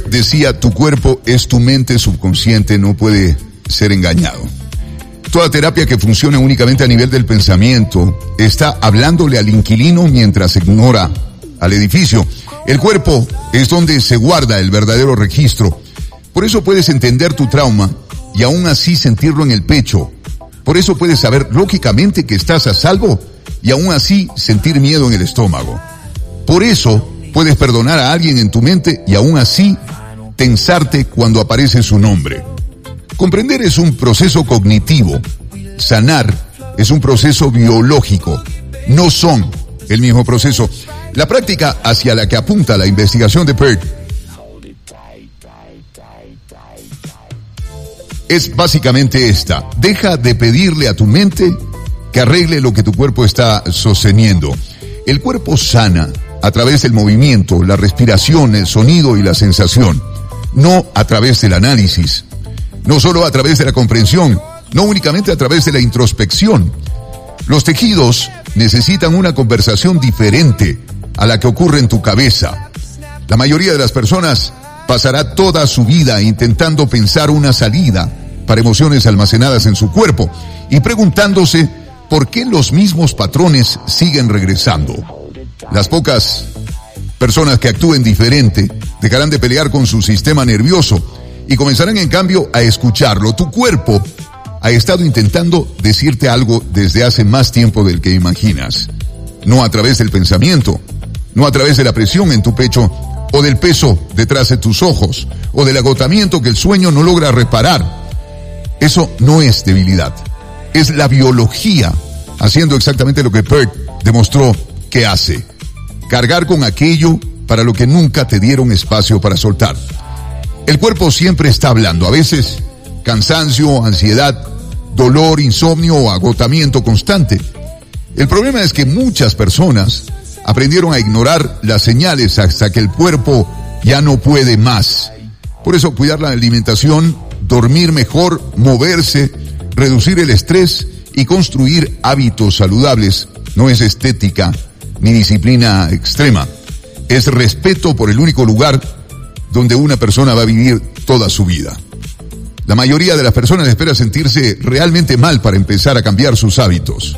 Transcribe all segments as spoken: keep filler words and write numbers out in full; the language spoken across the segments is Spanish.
decía, tu cuerpo es tu mente subconsciente, no puede ser engañado. Toda terapia que funcione únicamente a nivel del pensamiento está hablándole al inquilino mientras ignora al edificio. El cuerpo es donde se guarda el verdadero registro. Por eso puedes entender tu trauma y aún así sentirlo en el pecho. Por eso puedes saber lógicamente que estás a salvo y aún así sentir miedo en el estómago. Por eso puedes perdonar a alguien en tu mente y aún así tensarte cuando aparece su nombre. Comprender es un proceso cognitivo. Sanar es un proceso biológico. No son el mismo proceso. La práctica hacia la que apunta la investigación de Peart es básicamente esta. Deja de pedirle a tu mente que arregle lo que tu cuerpo está sosteniendo. El cuerpo sana a través del movimiento, la respiración, el sonido y la sensación. No a través del análisis. No solo a través de la comprensión. No únicamente a través de la introspección. Los tejidos necesitan una conversación diferente a la que ocurre en tu cabeza. La mayoría de las personas pasará toda su vida intentando pensar una salida para emociones almacenadas en su cuerpo y preguntándose por qué los mismos patrones siguen regresando. Las pocas personas que actúen diferente dejarán de pelear con su sistema nervioso y comenzarán en cambio a escucharlo. Tu cuerpo ha estado intentando decirte algo desde hace más tiempo del que imaginas. No a través del pensamiento, no a través de la presión en tu pecho o del peso detrás de tus ojos o del agotamiento que el sueño no logra reparar. Eso no es debilidad, es la biología haciendo exactamente lo que Peart demostró que hace. Cargar con aquello para lo que nunca te dieron espacio para soltar. El cuerpo siempre está hablando, a veces cansancio, ansiedad, dolor, insomnio o agotamiento constante. El problema es que muchas personas aprendieron a ignorar las señales hasta que el cuerpo ya no puede más. Por eso cuidar la alimentación, dormir mejor, moverse, reducir el estrés y construir hábitos saludables no es estética ni disciplina extrema. Es respeto por el único lugar donde una persona va a vivir toda su vida. La mayoría de las personas espera sentirse realmente mal para empezar a cambiar sus hábitos.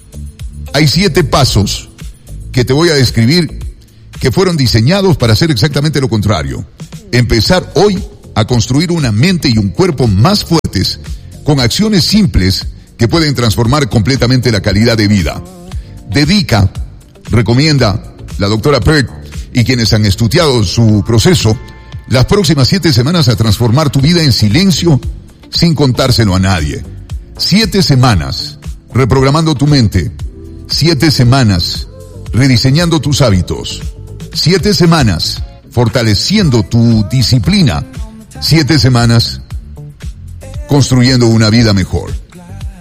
Hay siete pasos que te voy a describir que fueron diseñados para hacer exactamente lo contrario. Empezar hoy a construir una mente y un cuerpo más fuertes con acciones simples que pueden transformar completamente la calidad de vida. Dedica, recomienda la doctora Peart y quienes han estudiado su proceso, las próximas siete semanas a transformar tu vida en silencio sin contárselo a nadie. Siete semanas reprogramando tu mente. Siete semanas rediseñando tus hábitos. Siete semanas fortaleciendo tu disciplina. Siete semanas construyendo una vida mejor.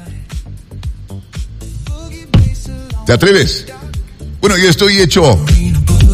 ¿Te atreves? Bueno, yo estoy hecho